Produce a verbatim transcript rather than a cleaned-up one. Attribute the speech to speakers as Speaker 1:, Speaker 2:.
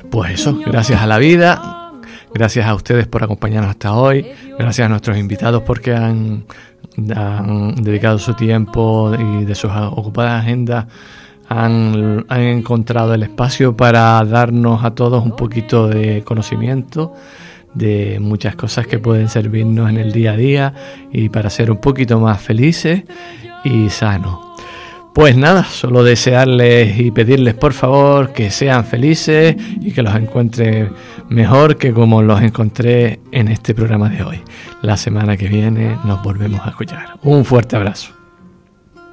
Speaker 1: Pues eso, gracias a la vida, gracias a ustedes por acompañarnos hasta hoy, gracias a nuestros invitados porque han, han dedicado su tiempo y de sus ocupadas agendas han, han encontrado el espacio para darnos a todos un poquito de conocimiento de muchas cosas que pueden servirnos en el día a día y para ser un poquito más felices y sanos. Pues nada, solo desearles y pedirles por favor que sean felices y que los encuentre mejor que como los encontré en este programa de hoy. La semana que viene nos volvemos a escuchar. Un fuerte abrazo.